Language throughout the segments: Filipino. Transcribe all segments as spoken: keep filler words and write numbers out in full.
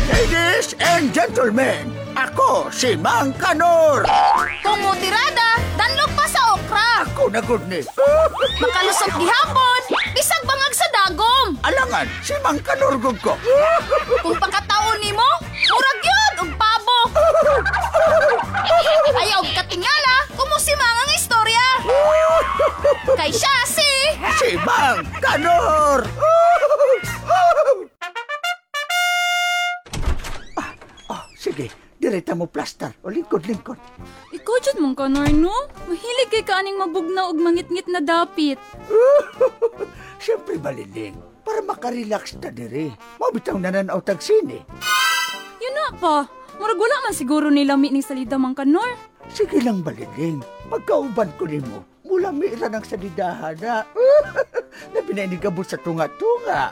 Ladies and gentlemen, ako si Mang Kanor. Kumutirada, danlog pa sa okra. Ako na good ni. Makalusot gihapon, bisag bangag sa dagom. Alangan, si Mang Kanor gud ko. Kung pagkataon nimo, murag yun, og pabo. Ayaw katingala, kumusimang ang istorya. Kay siya si... Si Mang Kanor. ah, oh, sige, direta mo plaster o lingkod-lingkod. Ikaw dyan mong Kanor, no? Mahilig kay kaaning mabugna og mangit-ngit na dapit. Siyempre baliling, para makarelax na diri. Mabitaw na nanaw tag sine. Yun na pa. Murag wala man siguro nila mi ning salida mang Kanor. Sige lang baliling, magkauban ko nimo. Mula mira ng salidahan na. Na pinainigabot sa tunga-tunga.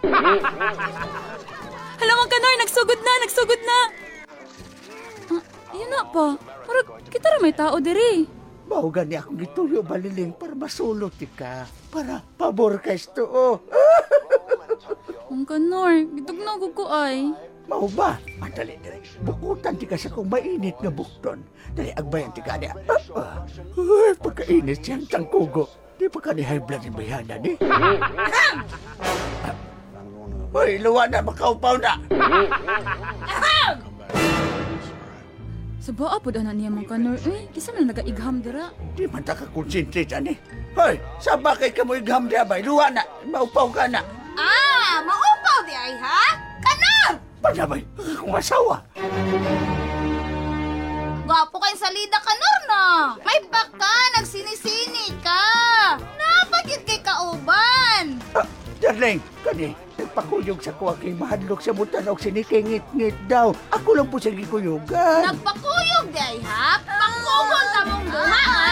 Hala mang Kanor, nagsugod na, nagsugod na. Ah, yun na pa. Murag kita ra may tao diri. Maugan niya akong gituyo baliling para masulot ka. Para pabor ka isto. Mang Kanor, gitugnaw ko ko ay. Mau ba? Madali dali. Bukutan ti ka sa kong mainit nga bukton. Dali agbayan ti ka niya. Ah, ah. Uy, pagkainit siyang tangkugo. Di pa ka ni high blood ni bayanan eh. Ah. Uy, luwa na, makaupaw na. Sa baa po na niya mang Kanor, eh, kisa man nagaigham dira. Di man ta ka concentrate ani. Hoy, saba kay ka mo igham di abay. Luwa na, maupaw ka na. Ah, maupaw di ay ha? Kanor! Panabay, akong asawa. Gwapo kayong salida, Kanor na. May baka, nagsinisini ka. Napagit kay kauban. Ah, darling, kani, nagpakuyog sa kuwa kay mahadlok sa mutan o sinikingit-ngit daw. Ako lang po sa gikuyugan. Nagpakuyog di ay ha? Pakugol ka mong duha ha?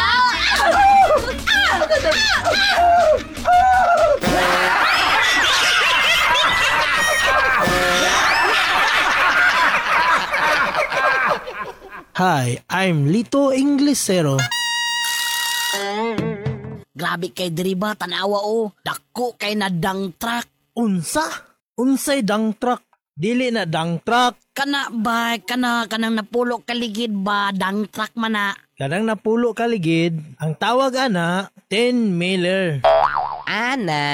Hi, I'm Lito Inglesero. Grabe kay diri ba tanawa o. Dako kay na dang truck. Unsa? Unsay dang truck? Dili na dang truck. Kana ba kana kanang napulo kaligid ba dang truck man na. Kanang napulo kaligid, ang tawag ana ten mailer. Ana.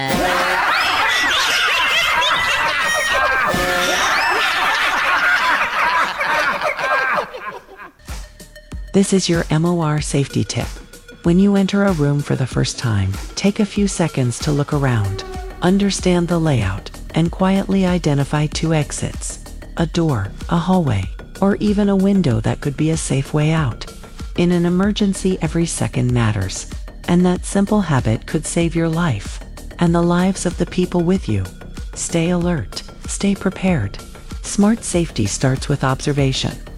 This is your M O R safety tip. When you enter a room for the first time, take a few seconds to look around, understand the layout, and quietly identify two exits, a door, a hallway, or even a window that could be a safe way out. In an emergency, every second matters, and that simple habit could save your life and the lives of the people with you. Stay alert, stay prepared. Smart safety starts with observation.